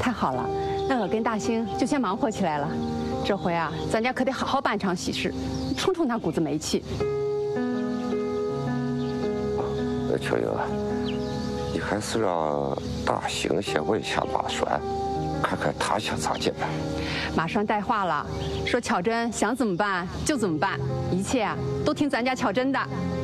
太好了，那我跟大兴就先忙活起来了。这回啊，咱家可得好好办场喜事，冲冲那股子煤气。 秋英啊，你还是让大兴先问一下马栓，看看他想咋解办。 马栓带话了，说巧珍想怎么办就怎么办，一切啊都听咱家巧珍的。